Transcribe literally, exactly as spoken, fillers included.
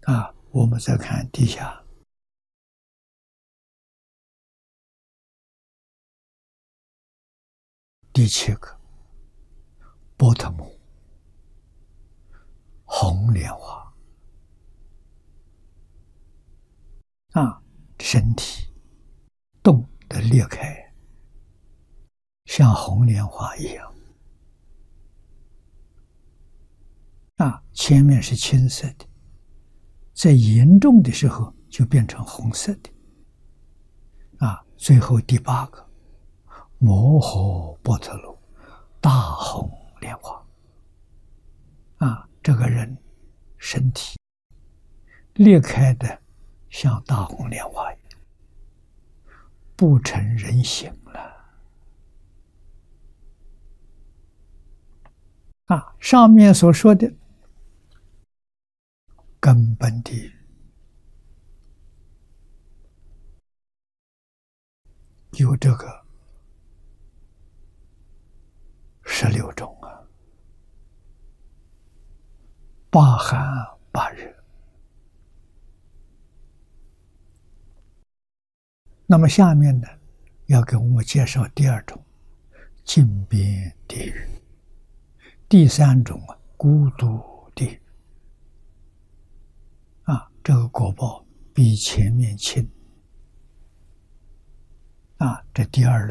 啊，我们再看底下第七个波特姆红莲花啊，身体动的裂开，像红莲花一样啊，前面是青色的，在严重的时候就变成红色的啊。最后第八个摩诃波特罗大红莲花啊，这个人身体裂开的像大红莲花一样，不成人形了啊。上面所说的根本的有这个十六种啊，八寒八热。那么下面呢，要给我们介绍第二种禁边地狱，第三种啊孤独地狱啊，这个果报比前面轻啊，这第二